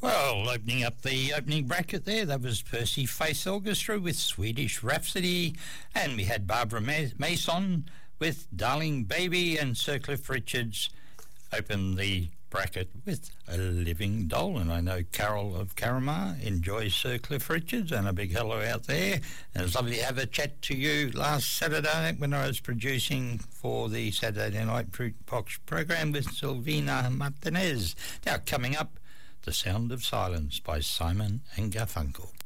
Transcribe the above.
Well, opening up the opening bracket there, that was Percy Faith Orchestra with Swedish Rhapsody, and we had Barbara Mason with Darling Baby, and Sir Cliff Richards opened the bracket with A Living Doll. And I know Carol of Carramar enjoys Sir Cliff Richards, and a big hello out there. And it was lovely to have a chat to you last Saturday night when I was producing for the Saturday Night Fruit Box program with Silvina Martinez. Now coming up, The Sound of Silence by Simon and Garfunkel.